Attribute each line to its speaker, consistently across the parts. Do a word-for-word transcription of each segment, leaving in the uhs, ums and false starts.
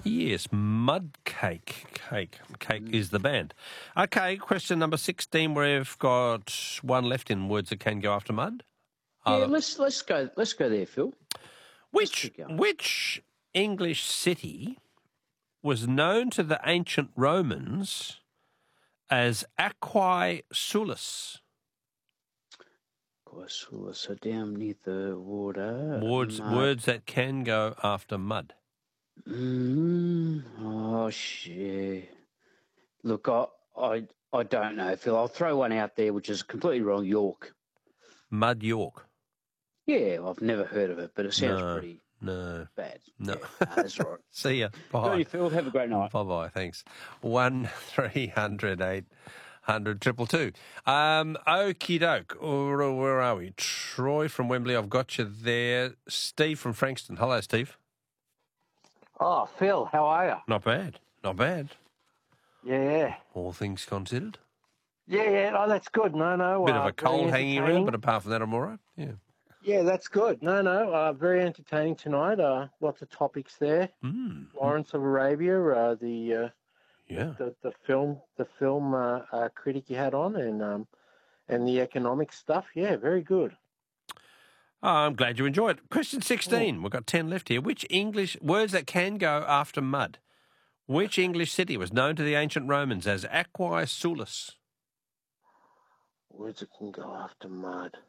Speaker 1: Yes, Mud Cake. Cake. Cake mm. is the band. Okay, question number sixteen. We've got one left in words that can go after mud.
Speaker 2: Yeah,
Speaker 1: Other...
Speaker 2: let's let's go let's go there, Phil.
Speaker 1: Which which English city was known to the ancient Romans as Aquae Sulis?
Speaker 2: Aquae Sulis, so down near the water.
Speaker 1: Words
Speaker 2: mud.
Speaker 1: words that can go after mud.
Speaker 2: Mm, oh shit! Look, I, I I don't know, Phil. I'll throw one out there, which is completely wrong. York.
Speaker 1: Mud York.
Speaker 2: Yeah, I've never heard of it, but it sounds
Speaker 1: no,
Speaker 2: pretty
Speaker 1: no,
Speaker 2: bad.
Speaker 1: No,
Speaker 2: yeah, no that's right.
Speaker 1: See ya. Bye.
Speaker 2: Good on you, Phil. Have a great night.
Speaker 1: Bye bye. Thanks. One three hundred eight hundred triple two. Um, okie doke. Where are we? Troy from Wembley. I've got you there. Steve from Frankston. Hello, Steve.
Speaker 3: Oh, Phil, how are you?
Speaker 1: Not bad. Not bad.
Speaker 3: Yeah.
Speaker 1: All things considered.
Speaker 3: Yeah, yeah. Oh, that's good. No, no.
Speaker 1: Bit
Speaker 3: uh,
Speaker 1: of a cold hanging around, but apart from that, I'm all right. Yeah.
Speaker 3: Yeah, that's good. No, no. Uh, very entertaining tonight. Uh, lots of topics there.
Speaker 1: Mm.
Speaker 3: Lawrence of Arabia, uh, the uh,
Speaker 1: yeah,
Speaker 3: the, the film, the film uh, uh, critic you had on, and um, and the economic stuff. Yeah, very good.
Speaker 1: Oh, I'm glad you enjoyed it. Question sixteen. Yeah. We've got ten left here. Which English words that can go after mud? Which English city was known to the ancient Romans as Aquae Sulis?
Speaker 3: Words that can go after mud.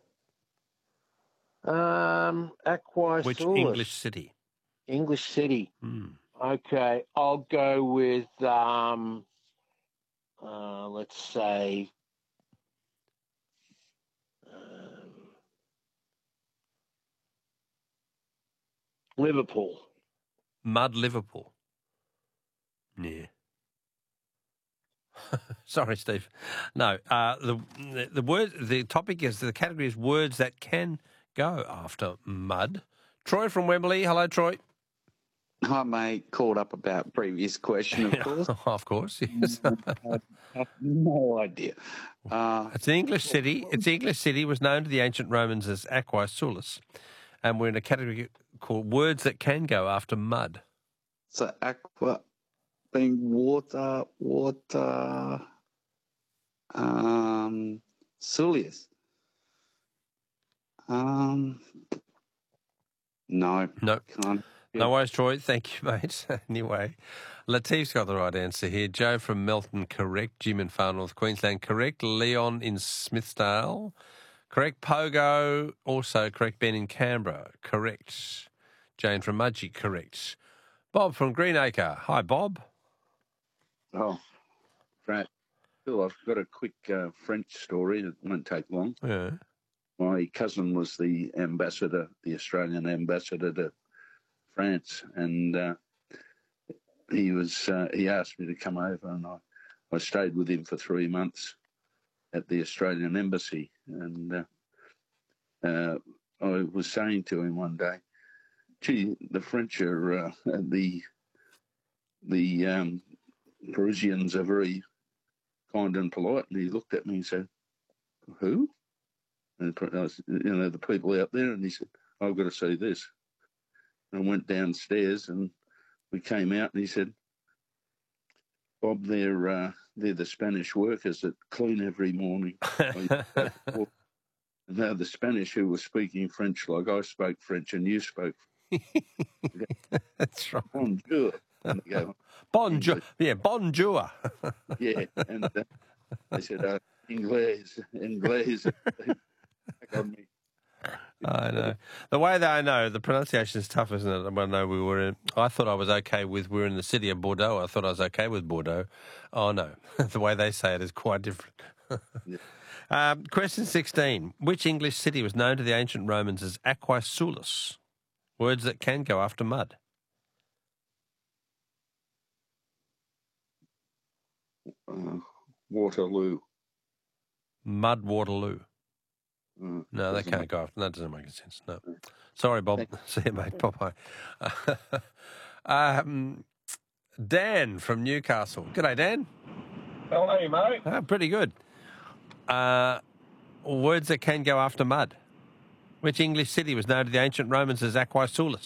Speaker 3: Um, Aquae
Speaker 1: Which
Speaker 3: Sulis.
Speaker 1: English city?
Speaker 3: English city.
Speaker 1: Hmm.
Speaker 3: Okay, I'll go with, um, uh, let's say, um, Liverpool.
Speaker 1: Mud Liverpool. Yeah. Sorry, Steve. No, uh, the, the the word the topic is the category is words that can go after mud. Troy from Wembley. Hello, Troy.
Speaker 4: Hi, mate. Called up about previous question, of course.
Speaker 1: Of course, yes.
Speaker 4: I have no idea. Uh,
Speaker 1: it's an English city. It's the English city was known to the ancient Romans as Aquae Sulis, and we're in a category called words that can go after mud.
Speaker 4: So aqua being water, water, um, Sulius. Um, no.
Speaker 1: No.
Speaker 4: Can't.
Speaker 1: No worries, Troy. Thank you, mate. Anyway, Latif's got the right answer here. Joe from Melton, correct. Jim in Far North Queensland, correct. Leon in Smithsdale, correct. Pogo, also correct. Ben in Canberra, correct. Jane from Mudgee, correct. Bob from Greenacre. Hi, Bob.
Speaker 5: Oh, Frat. Phil, I've got a quick uh, French story. It won't take long.
Speaker 1: Yeah.
Speaker 5: My cousin was the ambassador, the Australian ambassador to France, and uh, he was uh, he asked me to come over, and I, I stayed with him for three months at the Australian embassy, and uh, uh, I was saying to him one day, "Gee, the French are uh, the the um, Parisians are very kind and polite," and he looked at me and said, "Who?" And I was, you know, the people out there, and he said, "I've got to see this." And I went downstairs, and we came out, and he said, "Bob, they're uh, they're the Spanish workers that clean every morning." And now the Spanish who were speaking French like I spoke French and you spoke.
Speaker 1: That's right.
Speaker 5: Bonjour. And they go,
Speaker 1: bonjour. Yeah, bonjour.
Speaker 5: Yeah, and uh, they said, uh, Inglés, Inglés. Back on me.
Speaker 1: I know. The way that I know, the pronunciation is tough, isn't it? When I know we were in, I thought I was okay with, we were in the city of Bordeaux. I thought I was okay with Bordeaux. Oh, no. The way they say it is quite different.
Speaker 5: Yeah.
Speaker 1: um, question sixteen. Which English city was known to the ancient Romans as Aquae Sulis? Words that can go after mud.
Speaker 5: Uh, Waterloo.
Speaker 1: Mud Waterloo.
Speaker 5: Uh,
Speaker 1: No, that can't go after. That doesn't make any sense. No. Sorry, Bob. See you, mate. Bye-bye. um, Dan from Newcastle. G'day, Dan.
Speaker 6: How are you, mate?
Speaker 1: Oh, pretty good. Uh, words that can go after mud. Which English city was known to the ancient Romans as Aquae Sulis?